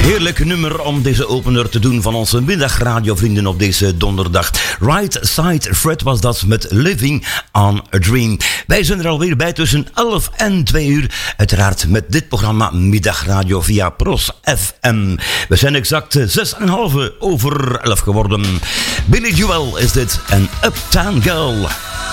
Heerlijk nummer om deze opener te doen van onze middagradiovrienden op deze donderdag. Right Side Fred was dat met Living on a Dream. Wij zijn er alweer bij tussen 11 en 2 uur. Uiteraard met dit programma Middagradio via Pros FM. We zijn exact 6,5 over 11 geworden. Billy Joel is dit en Uptown Girl.